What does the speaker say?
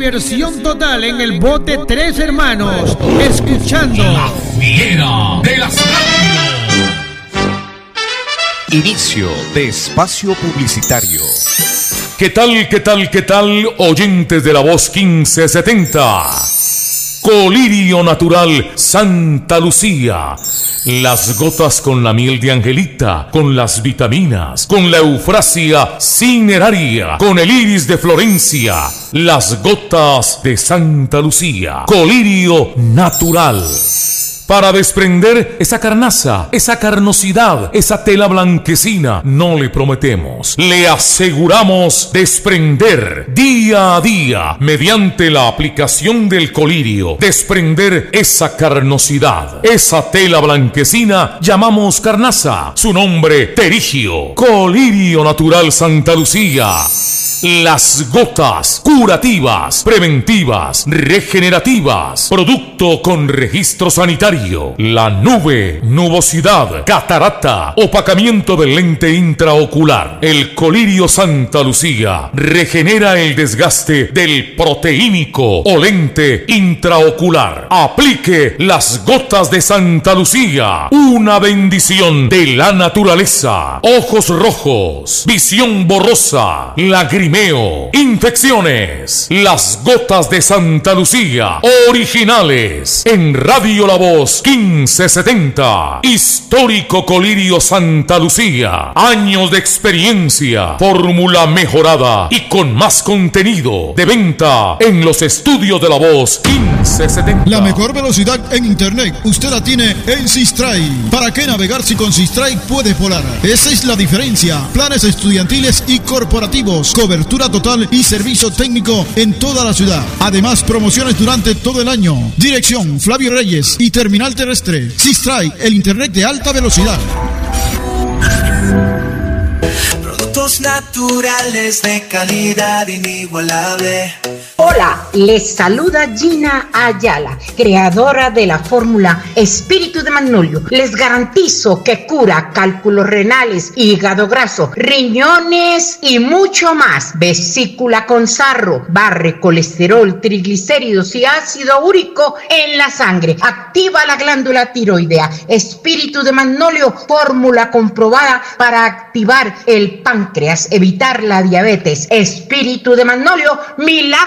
diversión total en el bote Tres Hermanos, escuchando La Fiera de las Radios. Inicio de espacio publicitario. ¿Qué tal, oyentes de la voz 1570? Colirio Natural Santa Lucía. Las gotas con la miel de Angelita, con las vitaminas, con la eufrasia cineraria, con el iris de Florencia. Las gotas de Santa Lucía. Colirio Natural. Para desprender esa carnaza, esa carnosidad, esa tela blanquecina, no le prometemos, le aseguramos desprender día a día, mediante la aplicación del colirio, desprender esa carnosidad, esa tela blanquecina, llamamos carnaza, su nombre terigio, Colirio Natural Santa Lucía. Las gotas curativas, preventivas, regenerativas, producto con registro sanitario. La nube, nubosidad, catarata, opacamiento del lente intraocular. El Colirio Santa Lucía regenera el desgaste del proteínico o lente intraocular. Aplique las gotas de Santa Lucía. Una bendición de la naturaleza. Ojos rojos, visión borrosa, lagrimeo, infecciones. Las gotas de Santa Lucía, originales en Radio La Voz 1570. Histórico Colirio Santa Lucía. Años de experiencia, fórmula mejorada y con más contenido. De venta en los estudios de La Voz 1570. La mejor velocidad en internet usted la tiene en Sistray. ¿Para qué navegar si con Sistray puede volar? Esa es la diferencia. Planes estudiantiles y corporativos, cobertura total y servicio técnico en toda la ciudad. Además, promociones durante todo el año. Dirección Flavio Reyes y Terminal Terrestre. Sistray, el internet de alta velocidad. Productos naturales de calidad inigualable. Hola, les saluda Gina Ayala, creadora de la fórmula Espíritu de Magnolio. Les garantizo que cura cálculos renales, hígado graso, riñones y mucho más. Vesícula con sarro, barre colesterol, triglicéridos y ácido úrico en la sangre. Activa la glándula tiroidea. Espíritu de Magnolio, fórmula comprobada para activar el páncreas, evitar la diabetes. Espíritu de Magnolio, milagro